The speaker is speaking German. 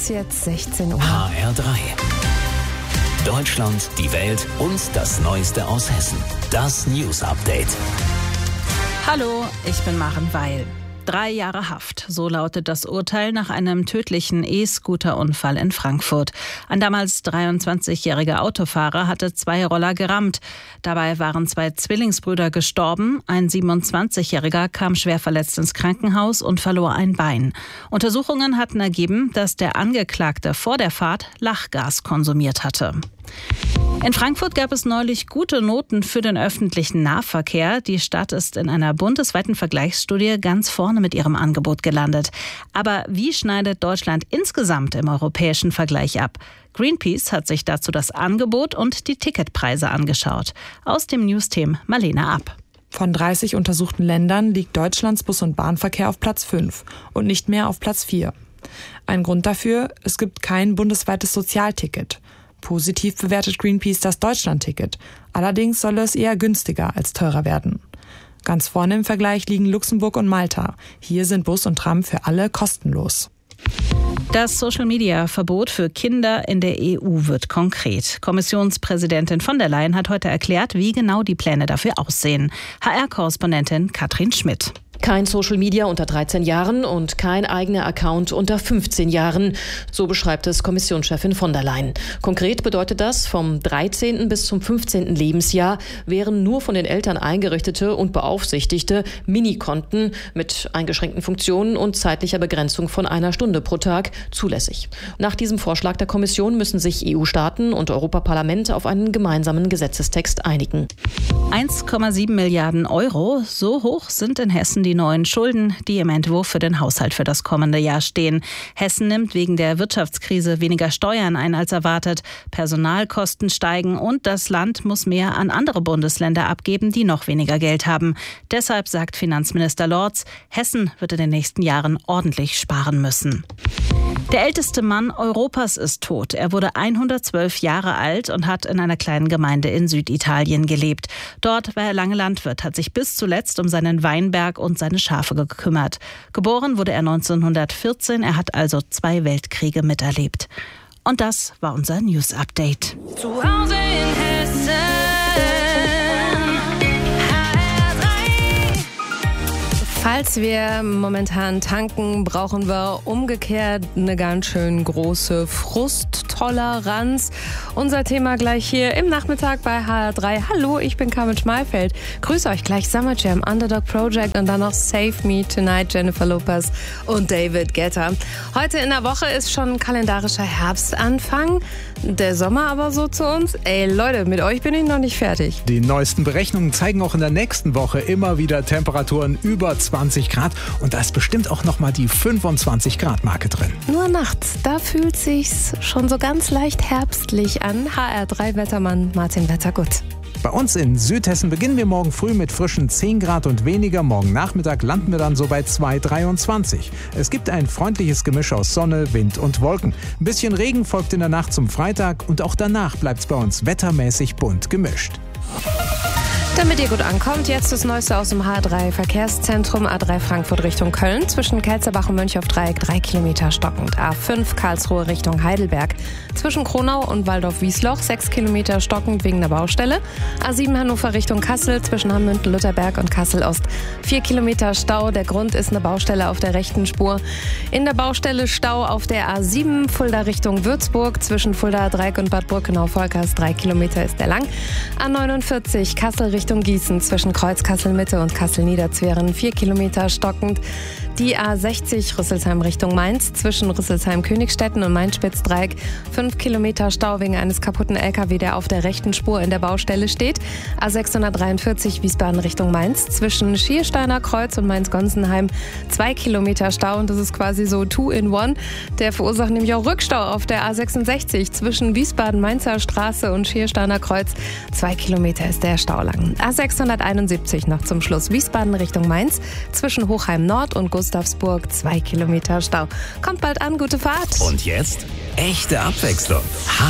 Ist jetzt 16 Uhr. HR3. Deutschland, die Welt und das Neueste aus Hessen. Das News Update. Hallo, ich bin Maren Weil. 3 Jahre Haft, so lautet das Urteil nach einem tödlichen E-Scooter-Unfall in Frankfurt. Ein damals 23-jähriger Autofahrer hatte 2 Roller gerammt. Dabei waren 2 Zwillingsbrüder gestorben. Ein 27-jähriger kam schwer verletzt ins Krankenhaus und verlor ein Bein. Untersuchungen hatten ergeben, dass der Angeklagte vor der Fahrt Lachgas konsumiert hatte. In Frankfurt gab es neulich gute Noten für den öffentlichen Nahverkehr. Die Stadt ist in einer bundesweiten Vergleichsstudie ganz vorne mit ihrem Angebot gelandet. Aber wie schneidet Deutschland insgesamt im europäischen Vergleich ab? Greenpeace hat sich dazu das Angebot und die Ticketpreise angeschaut. Aus dem News-Team Marlene Ab. Von 30 untersuchten Ländern liegt Deutschlands Bus- und Bahnverkehr auf Platz 5 und nicht mehr auf Platz 4. Ein Grund dafür: es gibt kein bundesweites Sozialticket. Positiv bewertet Greenpeace das Deutschland-Ticket. Allerdings soll es eher günstiger als teurer werden. Ganz vorne im Vergleich liegen Luxemburg und Malta. Hier sind Bus und Tram für alle kostenlos. Das Social-Media-Verbot für Kinder in der EU wird konkret. Kommissionspräsidentin von der Leyen hat heute erklärt, wie genau die Pläne dafür aussehen. HR-Korrespondentin Katrin Schmidt. Kein Social Media unter 13 Jahren und kein eigener Account unter 15 Jahren. So beschreibt es Kommissionschefin von der Leyen. Konkret bedeutet das, vom 13. bis zum 15. Lebensjahr wären nur von den Eltern eingerichtete und beaufsichtigte Minikonten mit eingeschränkten Funktionen und zeitlicher Begrenzung von 1 Stunde pro Tag zulässig. Nach diesem Vorschlag der Kommission müssen sich EU-Staaten und Europaparlament auf einen gemeinsamen Gesetzestext einigen. 1,7 Milliarden Euro, so hoch sind in Hessen die neuen Schulden, die im Entwurf für den Haushalt für das kommende Jahr stehen. Hessen nimmt wegen der Wirtschaftskrise weniger Steuern ein als erwartet. Personalkosten steigen und das Land muss mehr an andere Bundesländer abgeben, die noch weniger Geld haben. Deshalb sagt Finanzminister Lorz, Hessen wird in den nächsten Jahren ordentlich sparen müssen. Der älteste Mann Europas ist tot. Er wurde 112 Jahre alt und hat in einer kleinen Gemeinde in Süditalien gelebt. Dort war er lange Landwirt, hat sich bis zuletzt um seinen Weinberg und seine Schafe gekümmert. Geboren wurde er 1914, er hat also 2 Weltkriege miterlebt. Und das war unser News-Update. Zu Hause in Hessen. Falls wir momentan tanken, brauchen wir umgekehrt eine ganz schön große Frusttoleranz. Unser Thema gleich hier im Nachmittag bei HR3. Hallo, ich bin Carmen Schmalfeld. Grüße euch gleich Summer Jam, Underdog Project und dann noch Save Me Tonight, Jennifer Lopez und David Guetta. Heute in der Woche ist schon kalendarischer Herbstanfang. Der Sommer aber so zu uns. Ey Leute, mit euch bin ich noch nicht fertig. Die neuesten Berechnungen zeigen auch in der nächsten Woche immer wieder Temperaturen über 20 Grad und da ist bestimmt auch nochmal die 25 Grad Marke drin. Nur nachts, da fühlt sich's schon so ganz leicht herbstlich an. HR3-Wettermann Martin Wettergut. Bei uns in Südhessen beginnen wir morgen früh mit frischen 10 Grad und weniger. Morgen Nachmittag landen wir dann so bei 2,23. Es gibt ein freundliches Gemisch aus Sonne, Wind und Wolken. Ein bisschen Regen folgt in der Nacht zum Freitag und auch danach bleibt es bei uns wettermäßig bunt gemischt. Damit ihr gut ankommt, jetzt das Neueste aus dem HR3 Verkehrszentrum. A3 Frankfurt Richtung Köln, zwischen Kelzerbach und Mönchaufdreieck 3 Kilometer stockend. A5 Karlsruhe Richtung Heidelberg, zwischen Kronau und Waldorf-Wiesloch 6 Kilometer stockend wegen der Baustelle. A7 Hannover Richtung Kassel, zwischen Hammünden-Lutherberg und Kassel-Ost 4 Kilometer Stau. Der Grund ist eine Baustelle auf der rechten Spur. In der Baustelle Stau auf der A7 Fulda Richtung Würzburg, zwischen Fulda-Dreieck und Bad Burkenau-Volkers 3 Kilometer ist der lang. A49 Kassel Richtung Gießen, zwischen Kreuz Kassel-Mitte und Kassel-Niederzweren 4 Kilometer stockend. Die A60 Rüsselsheim Richtung Mainz, zwischen Rüsselsheim-Königstetten und Mainz-Spitzdreieck 5 Kilometer Stau wegen eines kaputten LKW, der auf der rechten Spur in der Baustelle steht. A643 Wiesbaden Richtung Mainz, zwischen Schiersteiner Kreuz und Mainz-Gonsenheim 2 Kilometer Stau und das ist quasi so 2-in-1. Der verursacht nämlich auch Rückstau auf der A66 zwischen Wiesbaden-Mainzer Straße und Schiersteiner Kreuz. 2 Kilometer ist der Stau lang. A671 noch zum Schluss Wiesbaden Richtung Mainz, zwischen Hochheim Nord und Gustavsburg 2 Kilometer Stau. Kommt bald an, gute Fahrt. Und jetzt echte Abwechslung.